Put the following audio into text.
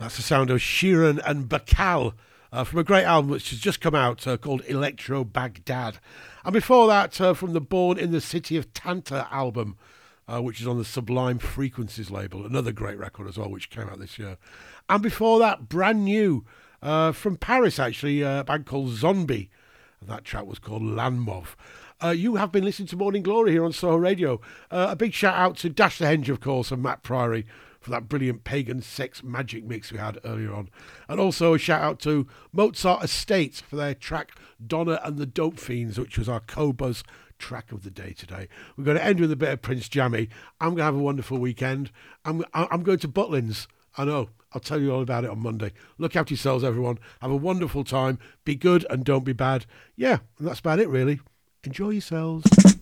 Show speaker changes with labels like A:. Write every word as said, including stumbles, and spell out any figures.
A: That's the sound of Sheeran and Bacall uh, from a great album which has just come out uh, called Electro Baghdad. And before that, uh, from the Born in the City of Tanta album, uh, which is on the Sublime Frequencies label, another great record as well, which came out this year. And before that, brand new uh, from Paris, actually, uh, a band called Zombie. And that track was called Landmov. Uh, you have been listening to Morning Glory here on Soho Radio. Uh, a big shout out to Dash the Henge, of course, and Matt Priory for that brilliant Pagan Sex Magic mix we had earlier on. And also a shout out to Mozart Estate for their track Donna and the Dope Fiends, which was our Co-Buzz track of the day today. We're going to end with a bit of Prince Jammy. I'm going to have a wonderful weekend. I'm, I'm going to Butlins. I know. I'll tell you all about it on Monday. Look after yourselves, everyone. Have a wonderful time. Be good and don't be bad. Yeah, and that's about it, really. Enjoy yourselves.